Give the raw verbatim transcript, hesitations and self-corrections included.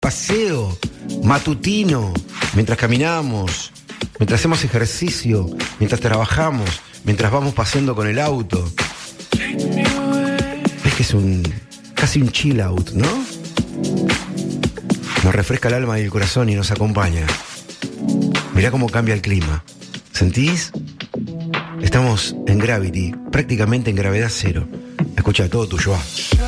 paseo matutino, mientras caminamos, mientras hacemos ejercicio, mientras trabajamos, mientras vamos paseando con el auto. Es que es un casi un chill out, ¿no? Nos refresca el alma y el corazón y nos acompaña. Mirá cómo cambia el clima. ¿Sentís? Estamos en Gravity, prácticamente en gravedad cero. Escucha, todo tuyo. Ah.